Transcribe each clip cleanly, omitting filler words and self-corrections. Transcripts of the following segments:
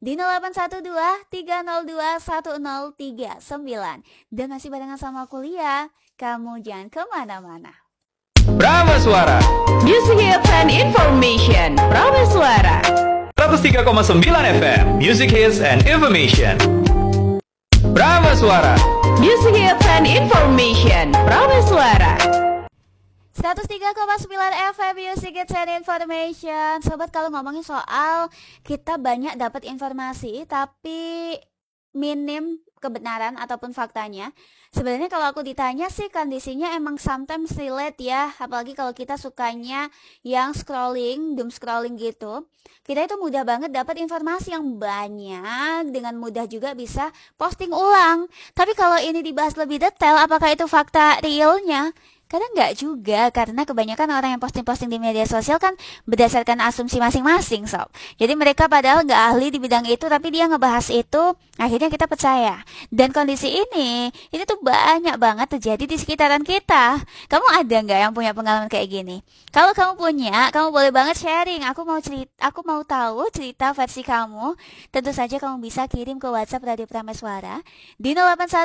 di 0812-302-1039. Dan masih barengan sama kuliah, kamu jangan kemana-mana. Prameswara Music Hits and Information. Prameswara 103,9 FM Music Hits and Information. Prameswara Music Hits and Information. Prameswara 103,9 FM Music Hits and Information. Sobat, kalau ngomongin soal kita banyak dapat informasi tapi minim kebenaran ataupun faktanya, sebenarnya kalau aku ditanya sih kondisinya emang sometimes relate ya. Apalagi kalau kita sukanya yang scrolling, doom scrolling gitu, kita itu mudah banget dapat informasi yang banyak, dengan mudah juga bisa posting ulang. Tapi kalau ini dibahas lebih detail, apakah itu fakta realnya? Kadang nggak juga, karena kebanyakan orang yang posting-posting di media sosial kan berdasarkan asumsi masing-masing, sob. Jadi mereka padahal nggak ahli di bidang itu, tapi dia ngebahas itu, akhirnya kita percaya. Dan kondisi ini tuh banyak banget terjadi di sekitaran kita. Kamu ada nggak yang punya pengalaman kayak gini? Kalau kamu punya, kamu boleh banget sharing. Aku mau tahu cerita versi kamu. Tentu saja kamu bisa kirim ke WhatsApp Radio Prameswara di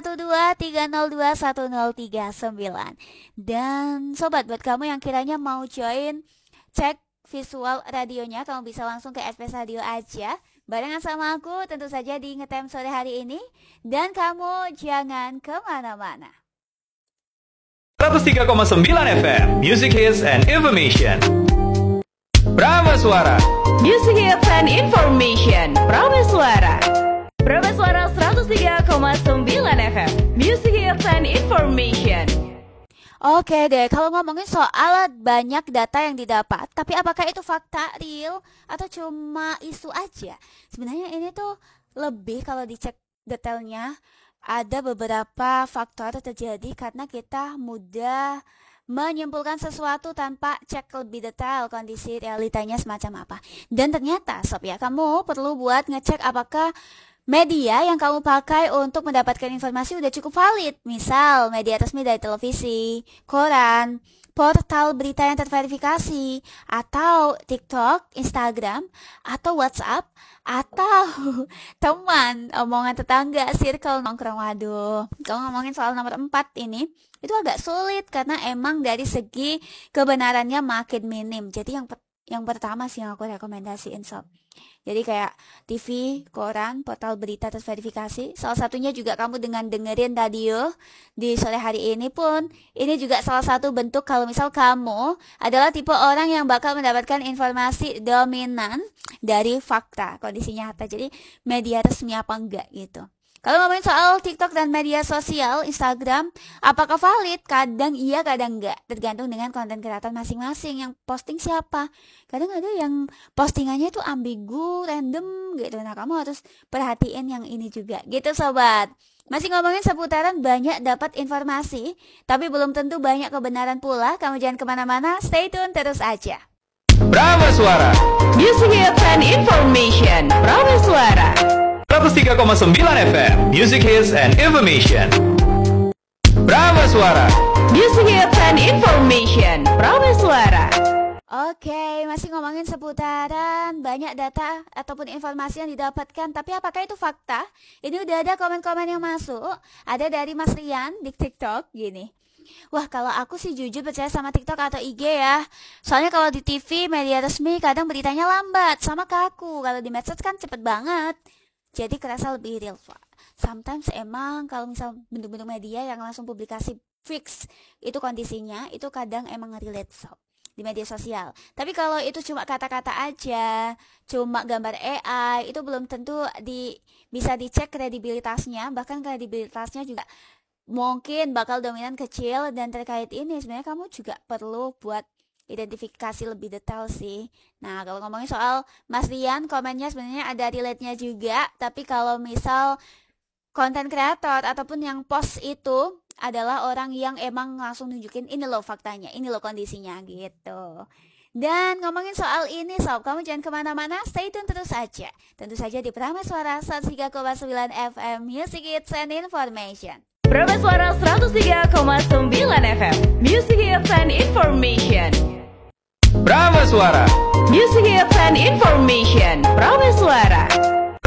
0812-302-1039. Dan sobat, buat kamu yang kiranya mau join cek visual radionya, kamu bisa langsung ke SPS Radio aja barengan sama aku, tentu saja di Ngetem sore hari ini. Dan kamu jangan kemana-mana. 103,9 FM Music Hits and Information. Prameswara Music Hits and Information. Prameswara 103,9 FM Music Hits and Information. Oke deh, kalau ngomongin soal banyak data yang didapat, tapi apakah itu fakta real atau cuma isu aja? Sebenarnya ini tuh lebih, kalau dicek detailnya, ada beberapa faktor terjadi karena kita mudah menyimpulkan sesuatu tanpa cek lebih detail kondisi realitanya semacam apa. Dan ternyata sob ya, kamu perlu buat ngecek apakah media yang kamu pakai untuk mendapatkan informasi udah cukup valid. Misal media resmi dari televisi, koran, portal berita yang terverifikasi, atau TikTok, Instagram, atau WhatsApp, atau teman, omongan tetangga, circle nongkrong. Waduh, kalau ngomongin soal nomor 4 ini, itu agak sulit karena emang dari segi kebenarannya makin minim. Jadi yang pertama sih yang aku rekomendasiin sob, jadi kayak TV, koran, portal berita terverifikasi. Salah satunya juga kamu dengan dengerin radio di sore hari ini pun, ini juga salah satu bentuk kalau misal kamu adalah tipe orang yang bakal mendapatkan informasi dominan dari fakta, kondisi nyata. Jadi media resmi apa enggak gitu. Kalau ngomongin soal TikTok dan media sosial, Instagram, apakah valid? Kadang iya, kadang enggak. Tergantung dengan konten kreator masing-masing. Yang posting siapa? Kadang ada yang postingannya itu ambigu, random gitu. Nah, kamu harus perhatiin yang ini juga. Gitu sobat. Masih ngomongin seputaran banyak dapat informasi, tapi belum tentu banyak kebenaran pula. Kamu jangan kemana-mana, stay tune terus aja. Prameswara Music Hits and Information. Prameswara 103,9 FM Music Hits and Information. Prameswara Music Hits and Information. Prameswara Oke, masih ngomongin seputaran banyak data ataupun informasi yang didapatkan, tapi apakah itu fakta? Ini udah ada komen-komen yang masuk. Ada dari Mas Rian di TikTok gini. Wah, kalau aku sih jujur percaya sama TikTok atau IG ya. Soalnya kalau di TV, media resmi kadang beritanya lambat sama kaku. Kalau di medsos kan cepet banget. Jadi kerasa lebih real, Pak. Sometimes emang kalau misal bentuk-bentuk media yang langsung publikasi fix itu kondisinya, itu kadang emang relate sob di media sosial. Tapi kalau itu cuma kata-kata aja, cuma gambar AI, itu belum tentu bisa dicek kredibilitasnya. Bahkan kredibilitasnya juga mungkin bakal dominan kecil. Dan terkait ini sebenarnya kamu juga perlu buat identifikasi lebih detail sih. Nah, kalau ngomongin soal Mas Rian, komennya sebenarnya ada relate-nya juga. Tapi kalau misal konten kreator ataupun yang post itu adalah orang yang emang langsung nunjukin ini loh faktanya, ini loh kondisinya gitu. Dan ngomongin soal ini sob, kamu jangan kemana-mana, stay tune terus aja. Tentu saja di Prameswara 103,9 FM Music Hits and Information. Prameswara 103,9 FM Music Hits and Information. Prameswara Music Hits and Information. Prameswara